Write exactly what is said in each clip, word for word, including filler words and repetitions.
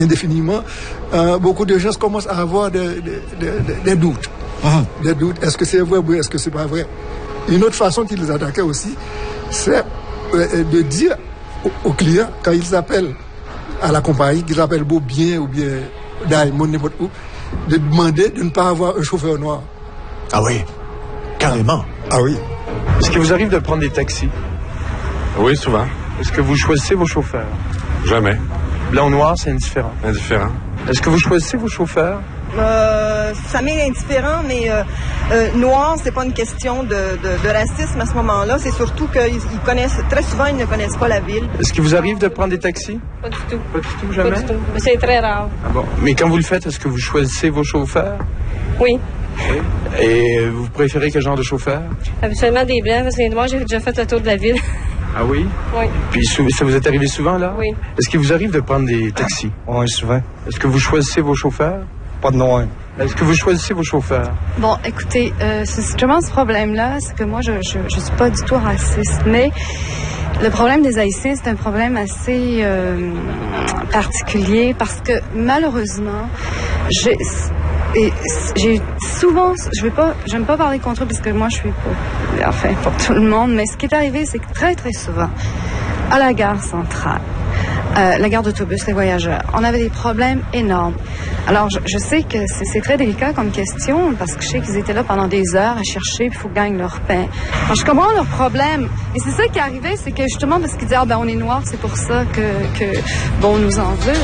indéfiniment, euh, beaucoup de gens commencent à avoir des, des, des, des doutes. Ah. Des doutes. Est-ce que c'est vrai ou est-ce que c'est pas vrai? Une autre façon qu'ils attaquaient aussi, c'est euh, de dire aux, aux clients, quand ils appellent à la compagnie, qu'ils appellent Beau Bien ou bien Diamond, n'importe où, de demander de ne pas avoir un chauffeur noir. Ah oui, carrément. Ah oui. Est-ce qu'il vous arrive de prendre des taxis? Oui, souvent. Est-ce que vous choisissez vos chauffeurs? Jamais. Blanc ou noir, c'est indifférent. Indifférent. Est-ce que vous choisissez vos chauffeurs? Euh, ça m'est indifférent, mais euh, euh, noir, c'est pas une question de, de, de racisme à ce moment-là. C'est surtout qu'ils ils connaissent, très souvent, ils ne connaissent pas la ville. Est-ce qu'il vous arrive de prendre des taxis? Pas du tout. Pas du tout, jamais? Pas du tout. Mais c'est très rare. Ah bon. Mais quand vous le faites, est-ce que vous choisissez vos chauffeurs? Oui. Oui. Et vous préférez quel genre de chauffeur? Habituellement des blancs, parce que les noirs, j'ai déjà fait le tour de la ville. Ah oui? Oui. Puis ça vous est arrivé souvent, là? Oui. Est-ce qu'il vous arrive de prendre des taxis? Oui, souvent. Est-ce que vous choisissez vos chauffeurs? Pas de noir. Est-ce que vous choisissez vos chauffeurs? Bon, écoutez, euh, c'est justement ce problème-là, c'est que moi, je, je, je suis pas du tout raciste, mais le problème des Haïtiens, c'est un problème assez euh, particulier parce que malheureusement, j'ai, et j'ai souvent, je vais pas, j'aime pas parler contre eux parce que moi, je suis pas, enfin, pour tout le monde, mais ce qui est arrivé, c'est que très, très souvent, à la gare centrale, Euh, la gare d'autobus, les voyageurs. On avait des problèmes énormes. Alors, je, je sais que c'est, c'est très délicat comme question, parce que je sais qu'ils étaient là pendant des heures à chercher, puis il faut qu'ils gagnent leur pain. Alors, je comprends leurs problèmes. Et c'est ça qui est arrivé, c'est que justement, parce qu'ils disaient, ah ben, on est noirs, c'est pour ça que, que bon, on nous en veut.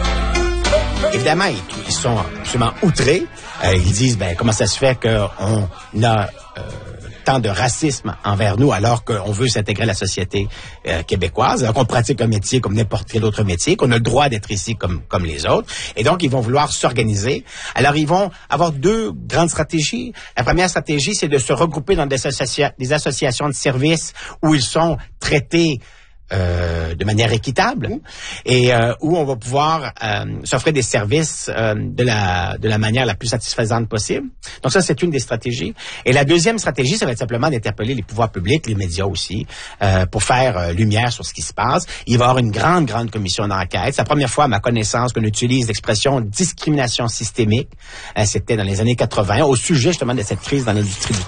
Évidemment, ils, ils sont absolument outrés. Euh, ils disent, ben, comment ça se fait qu'on a euh, tant de racisme envers nous alors qu'on veut s'intégrer à la société euh, québécoise, alors qu'on pratique un métier comme n'importe quel autre métier, qu'on a le droit d'être ici comme comme les autres. Et donc, ils vont vouloir s'organiser. Alors, ils vont avoir deux grandes stratégies. La première stratégie, c'est de se regrouper dans des, associa- des associations de services où ils sont traités Euh, de manière équitable et euh, où on va pouvoir euh, s'offrir des services euh, de la de la manière la plus satisfaisante possible. Donc ça, c'est une des stratégies. Et la deuxième stratégie, ça va être simplement d'interpeller les pouvoirs publics, les médias aussi, euh, pour faire euh, lumière sur ce qui se passe. Il va y avoir une grande, grande commission d'enquête. C'est la première fois, à ma connaissance, qu'on utilise l'expression discrimination systémique. Euh, c'était dans les années quatre-vingts, au sujet justement de cette crise dans l'industrie du